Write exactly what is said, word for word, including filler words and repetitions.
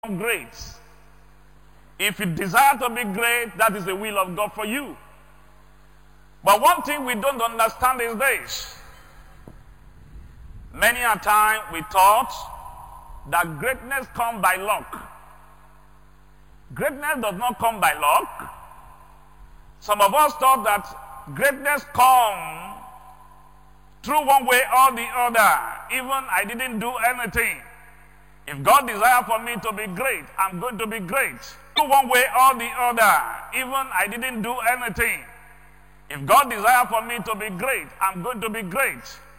great. If you desire to be great, that is the will of God for you. But one thing we don't understand is this. Many a time we thought that greatness comes by luck. Greatness does not come by luck. Some of us thought that greatness comes through one way or the other. Even I didn't do anything. If God desires for me to be great, I'm going to be great. Through one way or the other. Even I didn't do anything. If God desires for me to be great, I'm going to be great.